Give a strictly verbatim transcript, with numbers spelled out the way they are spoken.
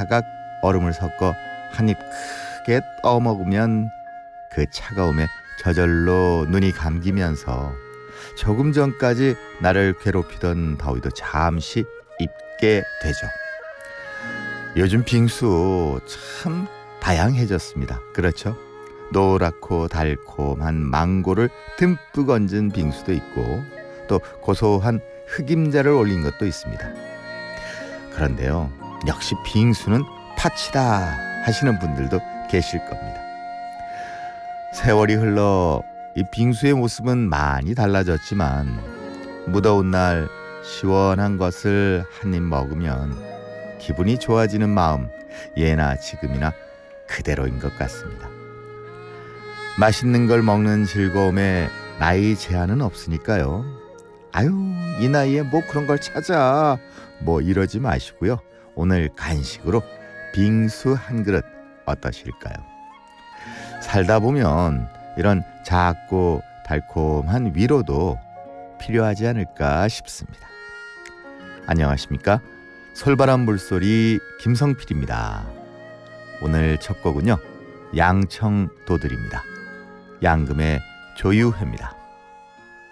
사각 얼음을 섞어 한 입 크게 떠먹으면 그 차가움에 저절로 눈이 감기면서 조금 전까지 나를 괴롭히던 더위도 잠시 잊게 되죠. 요즘 빙수 참 다양해졌습니다. 그렇죠? 노랗고 달콤한 망고를 듬뿍 얹은 빙수도 있고 또 고소한 흑임자를 올린 것도 있습니다. 그런데요, 역시 빙수는 팥이다 하시는 분들도 계실 겁니다. 세월이 흘러 이 빙수의 모습은 많이 달라졌지만 무더운 날 시원한 것을 한 입 먹으면 기분이 좋아지는 마음, 예나 지금이나 그대로인 것 같습니다. 맛있는 걸 먹는 즐거움에 나이 제한은 없으니까요. 아유, 이 나이에 뭐 그런 걸 찾아 뭐 이러지 마시고요. 오늘 간식으로 빙수 한 그릇 어떠실까요? 살다 보면 이런 작고 달콤한 위로도 필요하지 않을까 싶습니다. 안녕하십니까? 솔바람 물소리 김성필입니다. 오늘 첫 곡은요, 양청도들입니다. 양금의 조유회입니다.